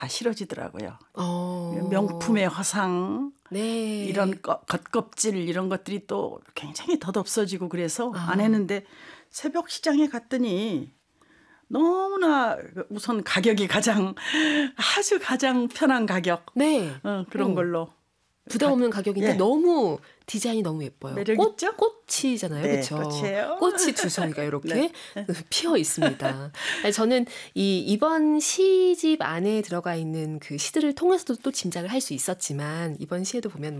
싫어지더라고요. 명품의 화상, 네. 이런 겉껍질 이런 것들이 또 굉장히 덧없어지고 그래서 안 했는데 새벽 시장에 갔더니 너무나 우선 가격이 아주 가장 편한 가격. 네. 그런 걸로. 부담 없는 가격인데 예. 너무 디자인이 너무 예뻐요. 매력 있죠? 꽃이잖아요. 네, 그렇죠? 꽃이에요. 꽃이 두 송이가 이렇게 네. 피어 있습니다. 저는 이번 시집 안에 들어가 있는 그 시들을 통해서도 또 짐작을 할 수 있었지만 이번 시에도 보면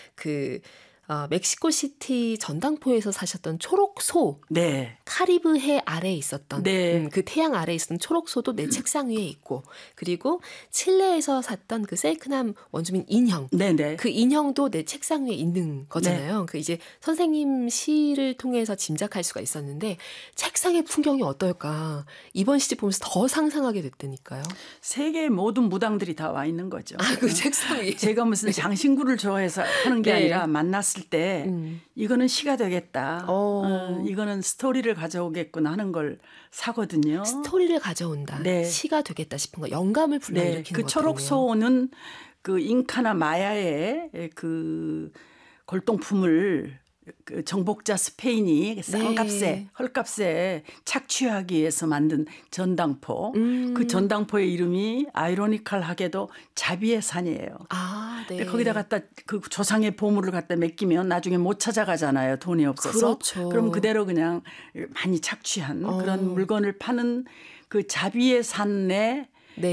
멕시코시티 전당포에서 사셨던 초록소, 네. 카리브해 아래에 있었던 네. 그 태양 아래에 있었던 초록소도 내 책상 위에 있고, 그리고 칠레에서 샀던 그 셀크남 원주민 인형, 네네. 그 인형도 내 책상 위에 있는 거잖아요. 네. 그 이제 선생님 시를 통해서 짐작할 수가 있었는데 책상의 풍경이 어떨까 이번 시집 보면서 더 상상하게 됐다니까요. 세계의 모든 무당들이 다 와 있는 거죠. 그 책상 위에. 제가 무슨 장신구를 좋아해서 하는 게 네. 아니라 만났을 때 이거는 시가 되겠다. 이거는 스토리를 가져오겠구나 하는 걸 사거든요. 스토리를 가져온다. 네. 시가 되겠다 싶은 거. 영감을 불러일으키는 거거든요. 그 초록소는 그 잉카나 마야의 그 골동품을 그 정복자 스페인이 싼값에 헐값에 착취하기 위해서 만든 전당포. 그 전당포의 이름이 아이러니컬하게도 자비의 산이에요. 네. 근데 거기다 갖다 그 조상의 보물을 갖다 맡기면 나중에 못 찾아가잖아요. 돈이 없어서. 그렇죠. 그럼 그대로 그냥 많이 착취한 그런 물건을 파는 그 자비의 산의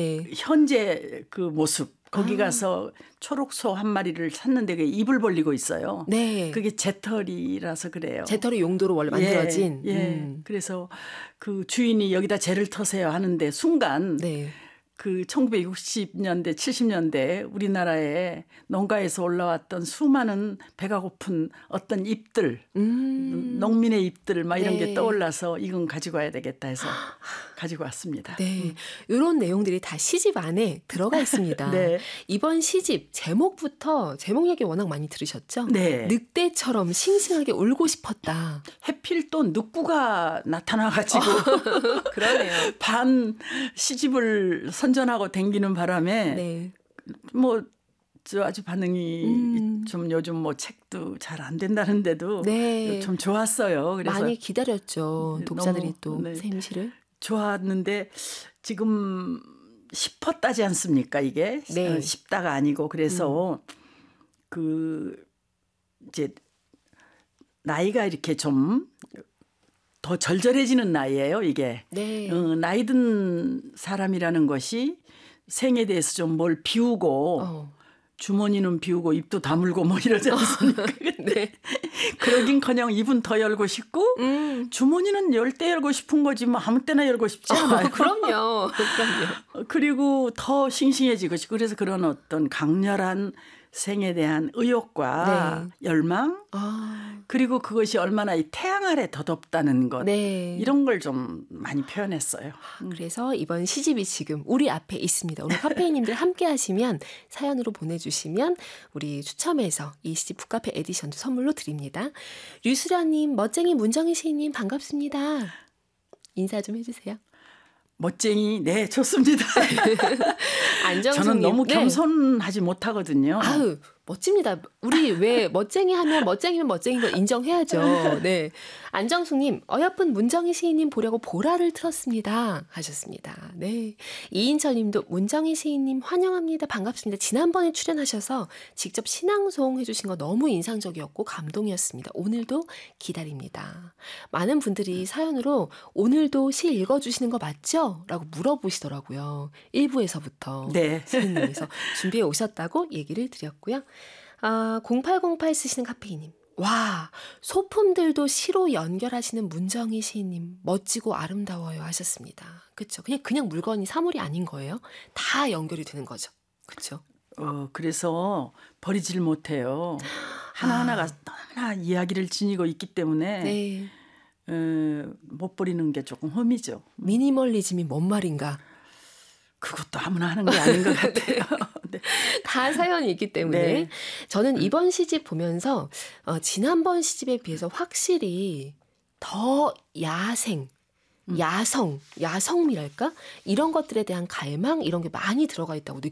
현재 그 모습. 거기 가서 초록소 한 마리를 샀는데 그게 입을 벌리고 있어요. 네. 그게 재털이라서 그래요. 재털이 용도로 원래 만들어진. 예. 그래서 그 주인이 여기다 재를 터세요 하는데 순간 그 1960년대, 70년대 우리나라에 농가에서 올라왔던 수많은 배가 고픈 어떤 잎들, 농민의 잎들 막 이런 게 떠올라서 이건 가지고 와야 되겠다 해서 가지고 왔습니다. 네, 이런 내용들이 다 시집 안에 들어가 있습니다. 네. 이번 시집 제목부터 제목 얘기 워낙 많이 들으셨죠? 네. 늑대처럼 싱싱하게 울고 싶었다. 해필 또 늑구가 나타나가지고 그러네요. 반 시집을 선전하고 댕기는 바람에 아주 반응이 좀 요즘 책도 잘 안 된다는데도 좀 좋았어요. 그래서 많이 기다렸죠. 독자들이 또 선생님 시를. 좋았는데 지금 싶었다지 않습니까 이게? 싶다가 아니고 그래서 그 이제 나이가 이렇게 좀 더 절절해지는 나이예요 이게. 나이 든 사람이라는 것이 생에 대해서 좀 뭘 비우고 주머니는 비우고 입도 다물고 뭐 이러지 않습니까? 그러긴커녕 입은 더 열고 싶고 주머니는 열 때 열고 싶은 거지 뭐 아무 때나 열고 싶지 않아요. 그럼요. 그리고 더 싱싱해지고 싶고 그래서 그런 어떤 강렬한 생에 대한 의욕과 열망 그리고 그것이 얼마나 이 태양 아래 덧없다는 것 이런 걸 좀 많이 표현했어요. 그래서 이번 시집이 지금 우리 앞에 있습니다. 오늘 카페인님들 함께 하시면 사연으로 보내주시면 우리 추첨해서 이 시집 북카페 에디션도 선물로 드립니다. 류수라님, 멋쟁이 문정희 시인님 반갑습니다. 인사 좀 해주세요. 멋쟁이, 네, 좋습니다. 안정숙님. 저는 너무 겸손하지 못하거든요. 아유, 멋집니다. 우리 왜 멋쟁이 하면 멋쟁이면 멋쟁인 걸 인정해야죠. 네. 안정숙님, 어여쁜 문정희 시인님 보려고 보라를 틀었습니다. 하셨습니다. 네. 이인철님도 문정희 시인님 환영합니다. 반갑습니다. 지난번에 출연하셔서 직접 신앙송 해주신 거 너무 인상적이었고 감동이었습니다. 오늘도 기다립니다. 많은 분들이 사연으로 오늘도 시 읽어주시는 거 맞죠? 라고 물어보시더라고요. 1부에서부터. 네. 시인님께서 준비해 오셨다고 얘기를 드렸고요. 0808 쓰시는 카페이님. 와, 소품들도 시로 연결하시는 문정희 시인님 멋지고 아름다워요 하셨습니다. 그렇죠? 그냥 물건이 사물이 아닌 거예요. 다 연결이 되는 거죠. 그렇죠? 그래서 버리질 못해요. 하나하나가 너무나 이야기를 지니고 있기 때문에 못 버리는 게 조금 흠이죠. 미니멀리즘이 뭔 말인가? 그것도 아무나 하는 게 아닌 것 같아요. 네. 다 사연이 있기 때문에 저는 이번 시집 보면서 지난번 시집에 비해서 확실히 더 야생, 야성미랄까? 이런 것들에 대한 갈망 이런 게 많이 들어가 있다고